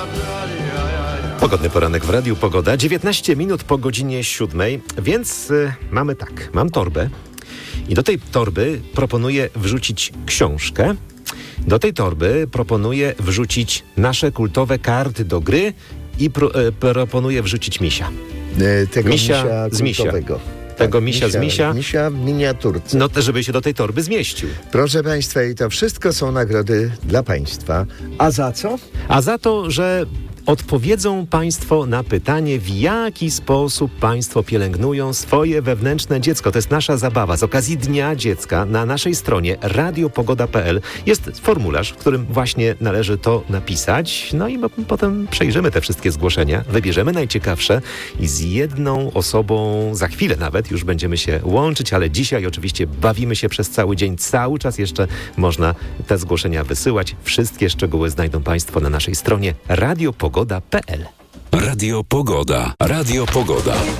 Pogodny poranek w Radiu Pogoda, 19 minut po godzinie 7, więc mam torbę i do tej torby proponuję wrzucić książkę, do tej torby proponuję wrzucić nasze kultowe karty do gry i proponuję wrzucić misia. Tego misia z misia. kultowego. Tego misia z misia. Misia w miniaturce. No też, żeby się do tej torby zmieścił. Proszę Państwa, i to wszystko są nagrody dla Państwa. A za co? A za to, że odpowiedzą Państwo na pytanie, w jaki sposób Państwo pielęgnują swoje wewnętrzne dziecko. To jest nasza zabawa. Z okazji Dnia Dziecka na naszej stronie radiopogoda.pl jest formularz, w którym właśnie należy to napisać. No i potem przejrzymy te wszystkie zgłoszenia, wybierzemy najciekawsze i z jedną osobą za chwilę nawet już będziemy się łączyć, ale dzisiaj oczywiście bawimy się przez cały dzień. Cały czas jeszcze można te zgłoszenia wysyłać. Wszystkie szczegóły znajdą Państwo na naszej stronie radiopogoda.pl. Radio Pogoda. Radio Pogoda.